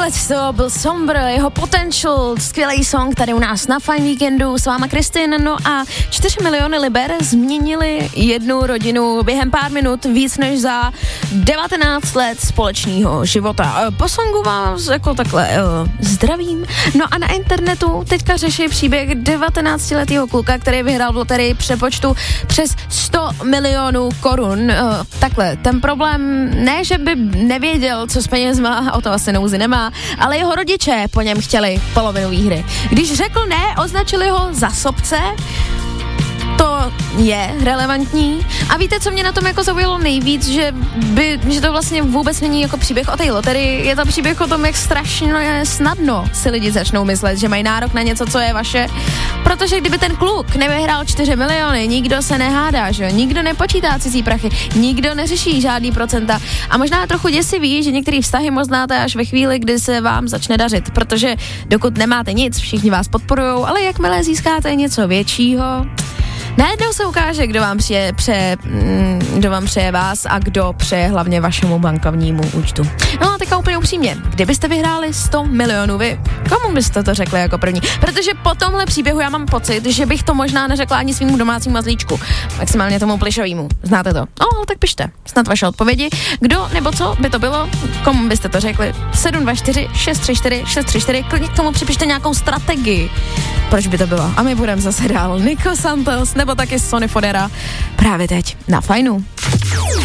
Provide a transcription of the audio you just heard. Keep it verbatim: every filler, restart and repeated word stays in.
Tohleto byl Sombr, jeho Potential, skvělý song tady u nás na Fine Weekendu, s váma Kristin, no a čtyři miliony liber změnili jednu rodinu během pár minut víc než za devatenáct let společného života. Po songu vás jako takhle uh, zdravím, no a na internetu teďka řeší příběh devatenáctiletého kluka, který vyhrál v loterii přepočtu přes sto milionů korun. Uh, takhle, ten problém, ne, že by nevěděl, co s penězma, o to asi nouzy nemá, ale jeho rodiče po něm chtěli polovinu výhry. Když řekl ne, označili ho za sobce. To je relevantní. A víte, co mě na tom jako zaujalo nejvíc, že, by, že to vlastně vůbec není jako příběh o té loterii, je to příběh o tom, jak strašně snadno si lidi začnou myslet, že mají nárok na něco, co je vaše. Protože kdyby ten kluk nevyhrál čtyři miliony, nikdo se nehádá, že jo, nikdo nepočítá cizí prachy, nikdo neřeší žádný procenta. A možná trochu děsivý, že některý vztahy poznáte až ve chvíli, kdy se vám začne dařit, protože dokud nemáte nic, všichni vás podporujou, ale jakmile získáte něco většího, najednou se ukáže, kdo vám přeje, pře, mm, kdo vám přeje vás a kdo přeje hlavně vašemu bankovnímu účtu. No a teďka úplně upřímně, kdybyste vyhráli sto milionů vy, komu byste to řekli jako první? Protože po tomhle příběhu já mám pocit, že bych to možná neřekla ani svýmu domácímu mazlíčku, maximálně tomu plišovýmu. Znáte to? No, ale tak pište, snad vaše odpovědi. Kdo nebo co by to bylo? Komu byste to řekli? sedm dva čtyři šest tři čtyři šest tři čtyři, klidně k tomu připište nějakou strategii. Proč by to bylo? A my budeme zase dál. Nico Santos nebo taky Sonny Fodera právě teď na Fajnu.